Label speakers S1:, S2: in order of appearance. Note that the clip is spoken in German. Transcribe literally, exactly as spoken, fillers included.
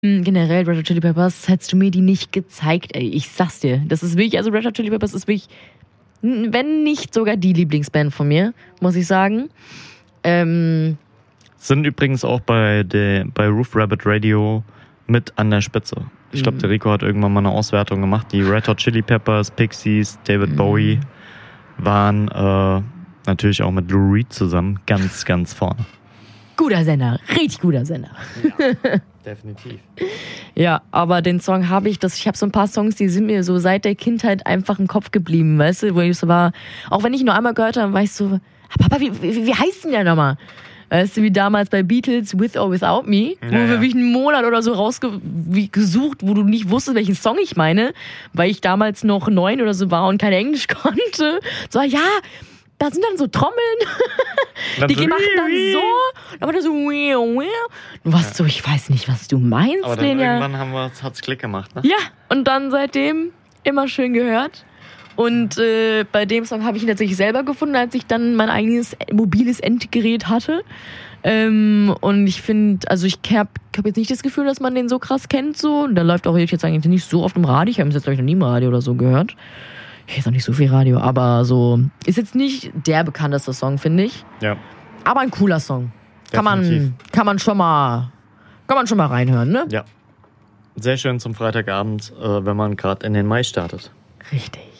S1: Generell Red Hot Chili Peppers, hättest du mir die nicht gezeigt, ey, ich sag's dir. Das ist wirklich, also Red Hot Chili Peppers ist wirklich, wenn nicht sogar die Lieblingsband von mir, muss ich sagen. Ähm,
S2: Sind übrigens auch bei, der, bei Roof Rabbit Radio mit an der Spitze. Ich glaube, der Rico hat irgendwann mal eine Auswertung gemacht. Die Red Hot Chili Peppers, Pixies, David mm. Bowie waren äh, natürlich auch mit Lou Reed zusammen ganz, ganz vorne.
S1: Guter Sender, richtig guter Sender.
S2: Ja, definitiv.
S1: Ja, aber den Song habe ich, das, ich habe so ein paar Songs, die sind mir so seit der Kindheit einfach im Kopf geblieben, weißt du, wo ich so war, auch wenn ich ihn nur einmal gehört habe, war ich so, Papa, wie, wie, wie heißt denn der nochmal? Weißt du, wie damals bei Beatles, With or Without Me, wo
S2: ja,
S1: wir
S2: ja.
S1: wirklich einen Monat oder so rausgesucht, wo du nicht wusstest, welchen Song ich meine, weil ich damals noch neun oder so war und kein Englisch konnte. So, ja, da sind dann so Trommeln, die so, machen dann so, dann war das so, du warst so, ich weiß nicht, was du meinst,
S2: aber dann
S1: Lenia.
S2: irgendwann haben wir, hat's Klick gemacht, ne?
S1: Ja, und dann seitdem immer schön gehört. Und äh, bei dem Song habe ich ihn tatsächlich selber gefunden, als ich dann mein eigenes mobiles Endgerät hatte. Ähm, und ich finde, also ich habe hab jetzt nicht das Gefühl, dass man den so krass kennt. So. Und der läuft auch jetzt eigentlich nicht so oft im Radio. Ich habe ihn jetzt, glaube ich, noch nie im Radio oder so gehört. Ich weiß auch nicht so viel Radio, aber so ist jetzt nicht der bekannteste Song, finde ich.
S2: Ja.
S1: Aber ein cooler Song. Kann man, kann man schon mal, kann man schon mal reinhören, ne?
S2: Ja. Sehr schön zum Freitagabend, äh, wenn man gerade in den Mai startet.
S1: Richtig.